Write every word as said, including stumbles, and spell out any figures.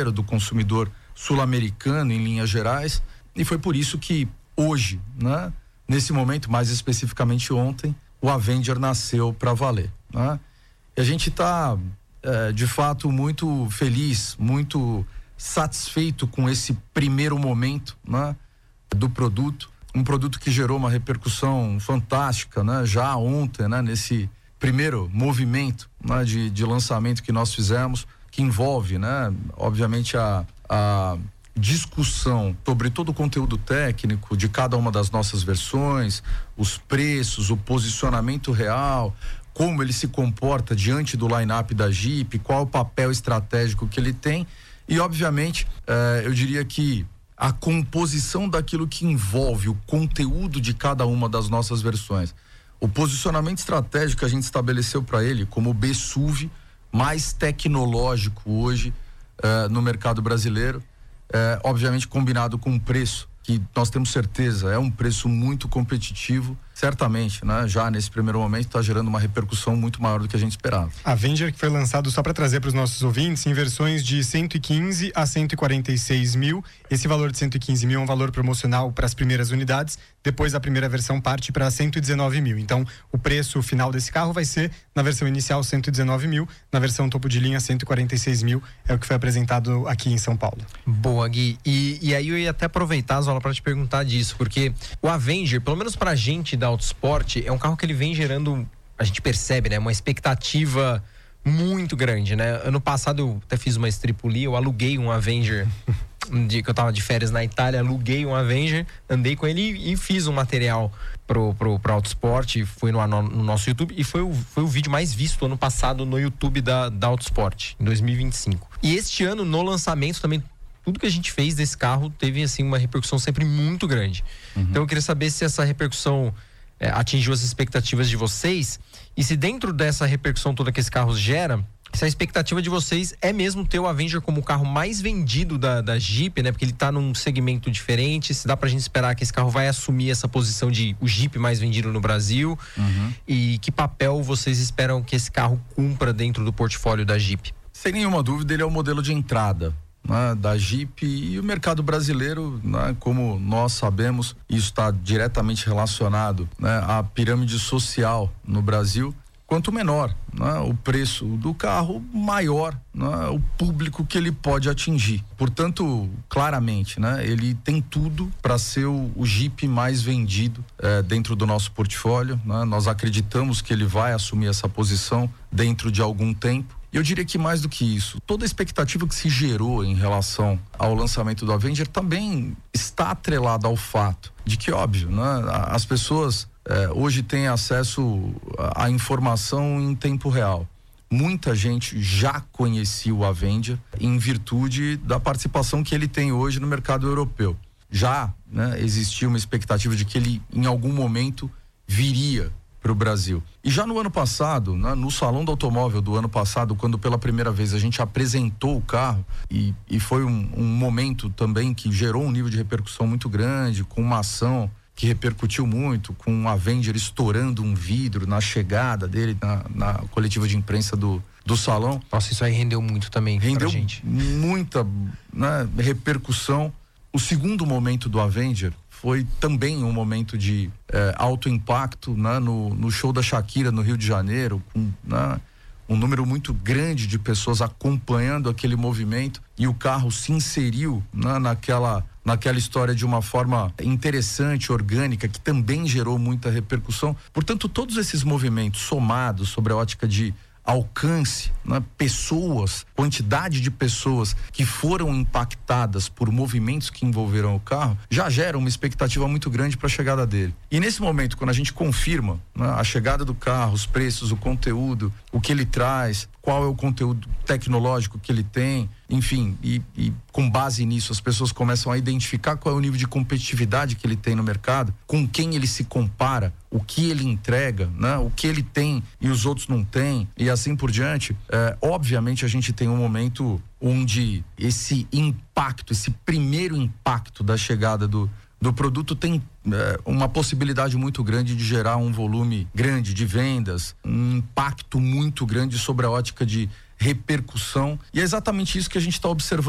brasileiro, do consumidor sul-americano em linhas gerais, e foi por isso que hoje, né, nesse momento, mais especificamente ontem, o Avenger nasceu para valer, né? E a gente está é, de fato muito feliz, muito satisfeito com esse primeiro momento, né, do produto, um produto que gerou uma repercussão fantástica, né, já ontem, né, nesse primeiro movimento, né, de, de lançamento que nós fizemos, que envolve, né, obviamente a, a discussão sobre todo o conteúdo técnico de cada uma das nossas versões, os preços, o posicionamento real, como ele se comporta diante do line-up da Jeep, qual o papel estratégico que ele tem e, obviamente, eh, eu diria que a composição daquilo que envolve o conteúdo de cada uma das nossas versões. O posicionamento estratégico que a gente estabeleceu para ele como o B S U V mais tecnológico hoje eh, no mercado brasileiro, É, obviamente combinado com um preço que nós temos certeza é um preço muito competitivo, certamente, né? Já nesse primeiro momento está gerando uma repercussão muito maior do que a gente esperava. Avenger, que foi lançado, só para trazer para os nossos ouvintes, em versões de cento e quinze a cento e quarenta e seis mil. Esse valor de cento e quinze mil é um valor promocional para as primeiras unidades. Depois a primeira versão parte para cento e dezenove mil. Então o preço final desse carro vai ser, na versão inicial, cento e dezenove mil, na versão topo de linha cento e quarenta e seis mil, é o que foi apresentado aqui em São Paulo. Boa, Gui. E, e aí eu ia até aproveitar, Zola, para te perguntar disso, porque o Avenger, pelo menos pra gente da Autosport, é um carro que ele vem gerando, a gente percebe, né, uma expectativa muito grande, né? Ano passado eu até fiz uma estripulia, eu aluguei um Avenger, um dia que eu tava de férias na Itália, aluguei um Avenger, andei com ele e, e fiz um material pro, pro, pro Autosport, foi no, no nosso YouTube, e foi o, foi o vídeo mais visto ano passado no YouTube da, da Autosport, em dois mil e vinte e cinco. E este ano, no lançamento também, tudo que a gente fez desse carro teve, assim, uma repercussão sempre muito grande. Uhum. Então eu queria saber se essa repercussão é, atingiu as expectativas de vocês e se dentro dessa repercussão toda que esse carro gera, se a expectativa de vocês é mesmo ter o Avenger como o carro mais vendido da, da Jeep, né? Porque ele tá num segmento diferente, se dá pra gente esperar que esse carro vai assumir essa posição de o Jeep mais vendido no Brasil. Uhum. E que papel vocês esperam que esse carro cumpra dentro do portfólio da Jeep? Sem nenhuma dúvida, ele é o modelo de entrada, né, da Jeep, e o mercado brasileiro, né, como nós sabemos, isso está diretamente relacionado, né, à pirâmide social no Brasil. Quanto menor, né, o preço do carro, maior, né, o público que ele pode atingir. Portanto, claramente, né, ele tem tudo para ser o, o Jeep mais vendido eh, dentro do nosso portfólio, né? Nós acreditamos que ele vai assumir essa posição dentro de algum tempo. E eu diria que mais do que isso, toda a expectativa que se gerou em relação ao lançamento do Avenger também está atrelada ao fato de que, óbvio, né, as pessoas eh, hoje têm acesso à informação em tempo real. Muita gente já conhecia o Avenger em virtude da participação que ele tem hoje no mercado europeu. Já, né, existia uma expectativa de que ele em algum momento viria para o Brasil. E já no ano passado, né, no Salão do Automóvel do ano passado, quando pela primeira vez a gente apresentou o carro, e, e foi um, um momento também que gerou um nível de repercussão muito grande, com uma ação que repercutiu muito, com o Avenger estourando um vidro na chegada dele na, na coletiva de imprensa do, do salão. Nossa, isso aí rendeu muito também rendeu pra gente. Muita, né, repercussão. O segundo momento do Avenger foi também um momento de eh, alto impacto, né, no, no show da Shakira no Rio de Janeiro, com, né, um número muito grande de pessoas acompanhando aquele movimento, e o carro se inseriu, né, naquela, naquela história de uma forma interessante, orgânica, que também gerou muita repercussão. Portanto, todos esses movimentos somados sobre a ótica de alcance, né, pessoas, quantidade de pessoas que foram impactadas por movimentos que envolveram o carro, já gera uma expectativa muito grande para a chegada dele. E nesse momento, quando a gente confirma, né, a chegada do carro, os preços, o conteúdo, o que ele traz, qual é o conteúdo tecnológico que ele tem, enfim, e, e com base nisso as pessoas começam a identificar qual é o nível de competitividade que ele tem no mercado, com quem ele se compara, o que ele entrega, né? O que ele tem e os outros não têm, e assim por diante. É, obviamente a gente tem um momento onde esse impacto, esse primeiro impacto da chegada do do produto tem é, uma possibilidade muito grande de gerar um volume grande de vendas, um impacto muito grande sobre a ótica de repercussão, e é exatamente isso que a gente está observando